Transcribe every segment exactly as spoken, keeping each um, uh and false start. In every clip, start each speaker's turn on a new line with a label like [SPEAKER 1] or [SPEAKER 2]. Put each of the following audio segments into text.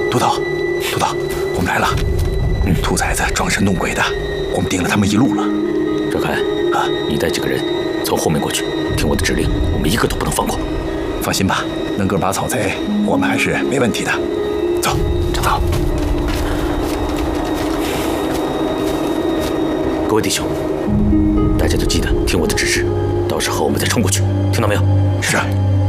[SPEAKER 1] 督导，督导，我们来了。嗯，兔崽子装神弄鬼的，我们盯了他们一路了。
[SPEAKER 2] 赵凯啊，你带几个人从后面过去，听我的指令，我们一个都不能放过。
[SPEAKER 1] 放心吧，能个把草贼，我们还是没问题的。走，走走。
[SPEAKER 2] 各位弟兄，大家都记得听我的指示，到时候我们再冲过去，听到没有？
[SPEAKER 1] 是。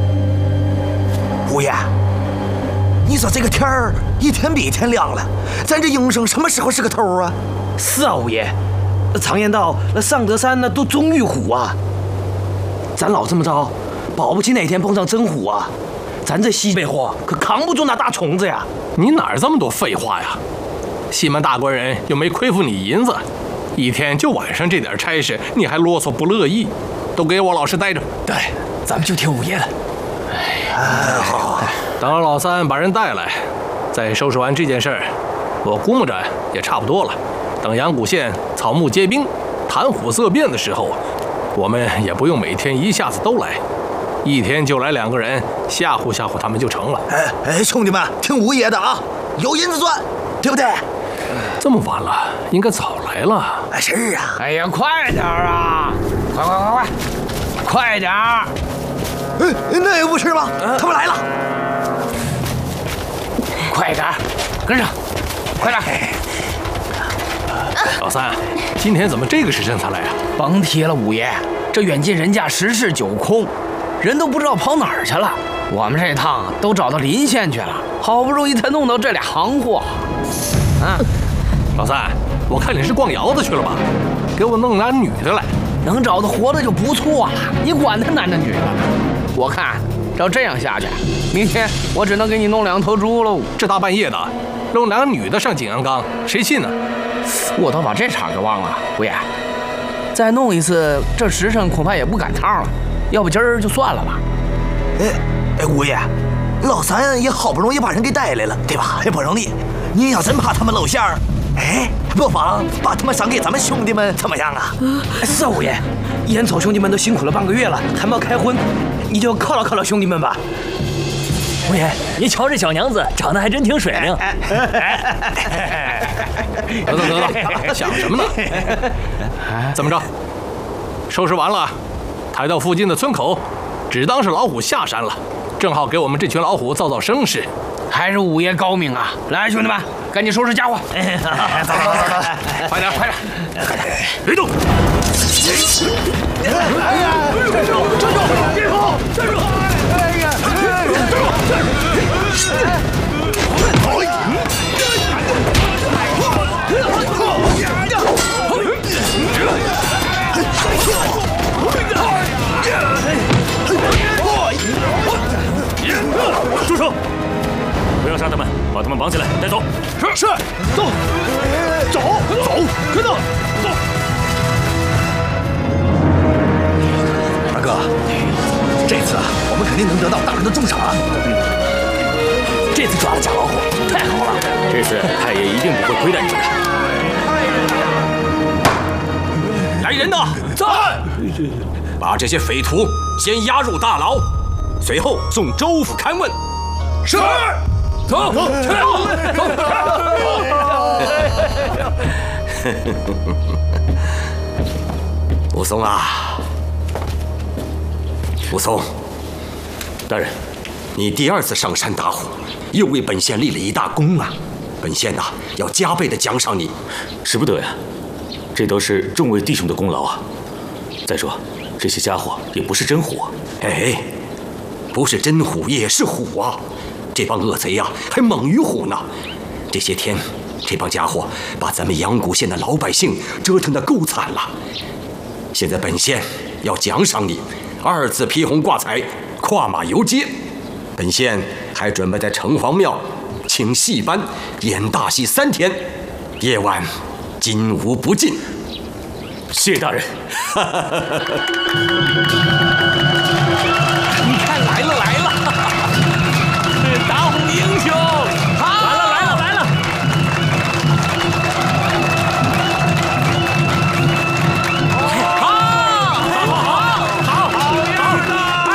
[SPEAKER 3] 五爷，你说这个天儿一天比一天亮了，咱这营生什么时候是个头啊？
[SPEAKER 4] 是啊，五爷，常言道，那上得山那都终遇虎啊。咱老这么着，保不齐哪天碰上真虎啊！咱这西北货可扛不住那大虫子呀！
[SPEAKER 5] 你哪儿这么多废话呀？西门大官人又没亏负你银子，一天就晚上这点差事，你还啰嗦不乐意？都给我老实待着。
[SPEAKER 4] 对，咱们就听五爷的。
[SPEAKER 5] 哎呀，好，等老三把人带来，再收拾完这件事儿，我估摸着也差不多了。等阳谷县草木皆兵、谈虎色变的时候，我们也不用每天一下子都来，一天就来两个人，吓唬吓唬他们就成了。
[SPEAKER 3] 哎哎，兄弟们，听五爷的啊，有银子赚，对不对？
[SPEAKER 5] 这么晚了，应该早来了。
[SPEAKER 3] 哎，是啊。
[SPEAKER 6] 哎呀，快点啊！快快快快，快点儿！
[SPEAKER 3] 哎，那也不是吗？他们来了。
[SPEAKER 6] 快点儿，跟上，快点！
[SPEAKER 5] 老三，今天怎么这个时辰才来啊？
[SPEAKER 6] 甭提了，五爷，这远近人家十室九空，人都不知道跑哪儿去了。我们这趟都找到临县去了，好不容易才弄到这俩行货。啊，
[SPEAKER 5] 老三，我看你是逛窑子去了吧？给我弄俩女的来，
[SPEAKER 6] 能找到活的就不错了。你管他男的女的呢？我看照这样下去，明天我只能给你弄两头猪喽。
[SPEAKER 5] 这大半夜的，弄两个女的上景阳冈，谁信呢？
[SPEAKER 6] 我都把这茬给忘了，五爷，再弄一次，这时辰恐怕也不赶趟了。要不今儿就算了吧。
[SPEAKER 3] 哎哎，五爷，老三也好不容易把人给带来了，对吧？也不容易。您要真怕他们露馅儿，哎，不妨把他们赏给咱们兄弟们，怎么样啊？
[SPEAKER 4] 是啊，五爷，眼瞅兄弟们都辛苦了半个月了，还没有开荤，你就犒劳犒劳兄弟们吧。
[SPEAKER 7] 五爷，您瞧这小娘子长得还真挺水灵。
[SPEAKER 5] 得得得得，想什么呢？怎么着？收拾完了，抬到附近的村口，只当是老虎下山了，正好给我们这群老虎造造声势。
[SPEAKER 6] 还是五爷高明啊！来，兄弟们，赶紧收拾家伙！
[SPEAKER 5] 走走走走，快点快点！别动！
[SPEAKER 3] 哎呀，站住！站住！别跑！站住！哎呀！站住！
[SPEAKER 2] 住手！不要杀他们，把他们绑起来带走。
[SPEAKER 3] 是是，走，走走，跟着走。
[SPEAKER 1] 二哥，这次啊，我们肯定能得到大人的重赏啊！
[SPEAKER 7] 这次抓了假老虎，太好了！
[SPEAKER 2] 这次太爷一定不会亏待你们的。
[SPEAKER 8] 来人呐！在！把这些匪徒先押入大牢，随后送州府勘问。
[SPEAKER 3] 是。走走去！走！
[SPEAKER 8] 武松啊，武松，
[SPEAKER 2] 大人，
[SPEAKER 8] 你第二次上山打虎，又为本县立了一大功啊！本县呐、啊，要加倍的奖赏你。
[SPEAKER 2] 使不得呀，这都是众位弟兄的功劳啊。再说，这些家伙也不是真虎啊。
[SPEAKER 8] 哎，不是真虎也是虎啊！这帮恶贼呀、啊，还猛于虎呢。这些天，这帮家伙把咱们阳谷县的老百姓折腾得够惨了。现在本县要奖赏你，二次披红挂彩，跨马游街。本县还准备在城隍庙请戏班演大戏三天，夜晚金无不尽。
[SPEAKER 2] 谢大人。